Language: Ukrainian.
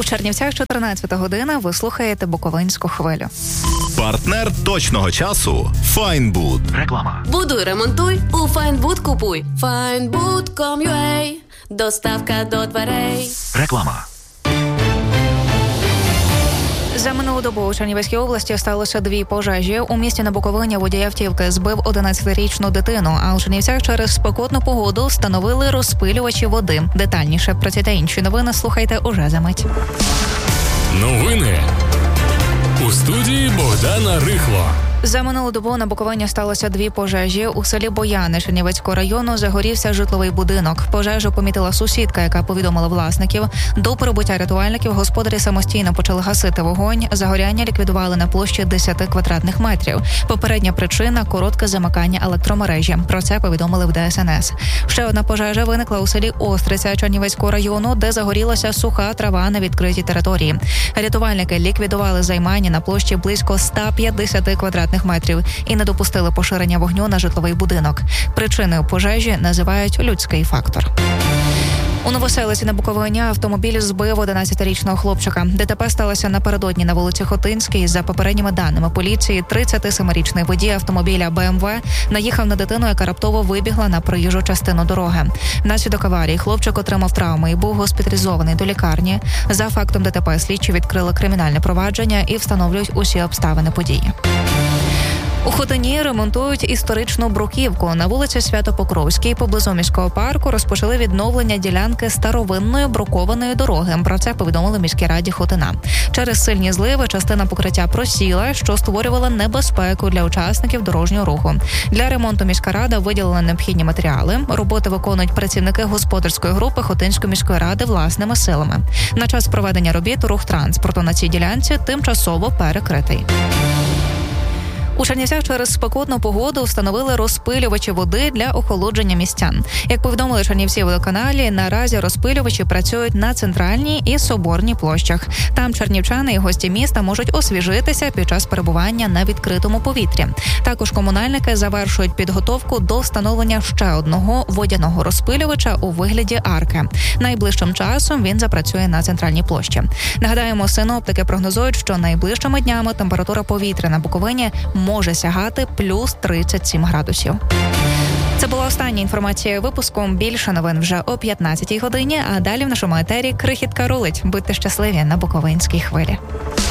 У Чернівцях 14 година. Ви слухаєте Буковинську хвилю. Партнер точного часу – Файнбуд. Реклама. Будуй, ремонтуй, у Файнбуд купуй. Findbood.com.ua. Доставка до дверей. Реклама. За минулу добу у Чернівецькій області сталося 2 пожежі. У місті на Буковині водій автівки збив 11-річну дитину, а у Чернівцях через спекотну погоду встановили розпилювачі води. Детальніше про ці та інші новини слухайте уже за мить. Новини у студії Богдана Рихло. За минулу добу на Буковині сталося 2 пожежі. У селі Бояни Чернівецького району загорівся житловий будинок. Пожежу помітила сусідка, яка повідомила власників. До прибуття рятувальників господарі самостійно почали гасити вогонь. Загоряння ліквідували на площі 10 квадратних метрів. Попередня причина – коротке замикання електромережі. Про це повідомили в ДСНС. Ще одна пожежа виникла у селі Остриця Чернівецького району, де загорілася суха трава на відкритій території. Рятувальники ліквідували займання на площі близько 150 квадратних метрів і не допустили поширення вогню на житловий будинок. Причиною пожежі називають людський фактор. У Новоселиці на Буковині автомобіль збив 11-річного хлопчика. ДТП сталося напередодні на вулиці Хотинській. За попередніми даними поліції, 37-річний водій автомобіля БМВ наїхав на дитину, яка раптово вибігла на проїжджу частину дороги. Внаслідок аварії хлопчик отримав травми і був госпіталізований до лікарні. За фактом ДТП слідчі відкрили кримінальне провадження і встановлюють усі обставини події. У Хотині ремонтують історичну бруківку. На вулиці Свято-Покровській поблизу міського парку розпочали відновлення ділянки старовинної брукованої дороги. Про це повідомили міській раді Хотина. Через сильні зливи частина покриття просіла, що створювала небезпеку для учасників дорожнього руху. Для ремонту міська рада виділила необхідні матеріали. Роботи виконують працівники господарської групи Хотинської міської ради власними силами. На час проведення робіт рух транспорту на цій ділянці тимчасово перекритий. У Чернівцях через спекотну погоду встановили розпилювачі води для охолодження містян. Як повідомили Чернівці водоканалі, наразі розпилювачі працюють на Центральній і Соборній площах. Там чернівчани і гості міста можуть освіжитися під час перебування на відкритому повітрі. Також комунальники завершують підготовку до встановлення ще одного водяного розпилювача у вигляді арки. Найближчим часом він запрацює на Центральній площі. Нагадаємо, синоптики прогнозують, що найближчими днями температура повітря на Буковині може сягати плюс 37 градусів. Це була остання інформація випуску. Більше новин вже о 15-й годині, а далі в нашому етері крихітка рулить. Будьте щасливі на Буковинській хвилі.